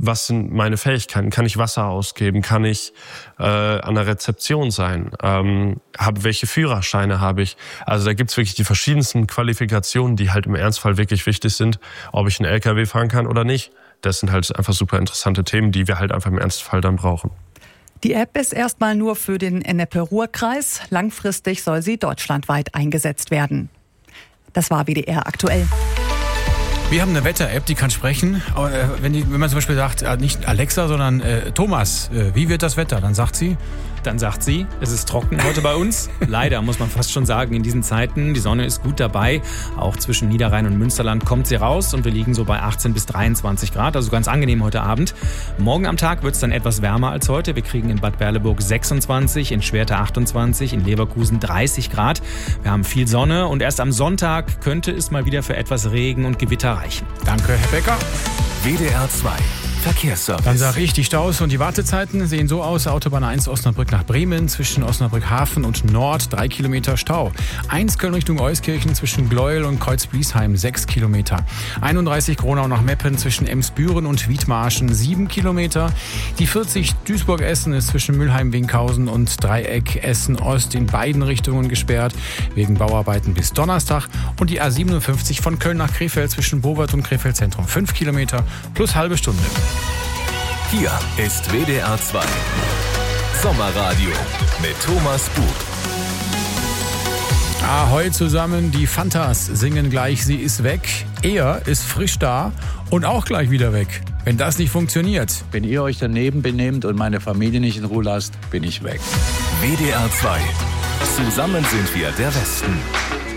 was sind meine Fähigkeiten? Kann ich Wasser ausgeben? Kann ich an der Rezeption sein? Welche Führerscheine habe ich? Also da gibt's wirklich die verschiedensten Qualifikationen, die halt im Ernstfall wirklich wichtig sind, ob ich einen LKW fahren kann oder nicht. Das sind halt einfach super interessante Themen, die wir halt einfach im Ernstfall dann brauchen. Die App ist erstmal nur für den Ennepe-Ruhr-Kreis. Langfristig soll sie deutschlandweit eingesetzt werden. Das war WDR aktuell. Wir haben eine Wetter-App, die kann sprechen. Wenn man zum Beispiel sagt, nicht Alexa, sondern Thomas, wie wird das Wetter? Dann sagt sie, es ist trocken heute bei uns. Leider, muss man fast schon sagen, in diesen Zeiten. Die Sonne ist gut dabei. Auch zwischen Niederrhein und Münsterland kommt sie raus und wir liegen so bei 18 bis 23 Grad. Also ganz angenehm heute Abend. Morgen am Tag wird es dann etwas wärmer als heute. Wir kriegen in Bad Berleburg 26, in Schwerte 28, in Leverkusen 30 Grad. Wir haben viel Sonne und erst am Sonntag könnte es mal wieder für etwas Regen und Gewitter reichen. Danke, Herr Becker. WDR 2 Verkehrsservice. Dann sage ich, die Staus und die Wartezeiten sehen so aus. Autobahn 1 Osnabrück nach Bremen zwischen Osnabrück Hafen und Nord 3 Kilometer Stau. 1 Köln Richtung Euskirchen zwischen Gleuel und Kreuzbliesheim 6 Kilometer. 31 Gronau nach Meppen zwischen Emsbüren und Wiedmarschen 7 Kilometer. Die 40 Duisburg-Essen ist zwischen Mülheim-Winkhausen und Dreieck Essen-Ost in beiden Richtungen gesperrt wegen Bauarbeiten bis Donnerstag. Und die A57 von Köln nach Krefeld zwischen Bowert und Krefeld Zentrum 5 Kilometer plus halbe Stunde. Hier ist WDR 2 Sommerradio mit Thomas Bug. Ahoi zusammen, die Fantas singen gleich, sie ist weg. Er ist frisch da und auch gleich wieder weg. Wenn das nicht funktioniert. Wenn ihr euch daneben benehmt und meine Familie nicht in Ruhe lasst, bin ich weg. WDR 2. Zusammen sind wir der Westen.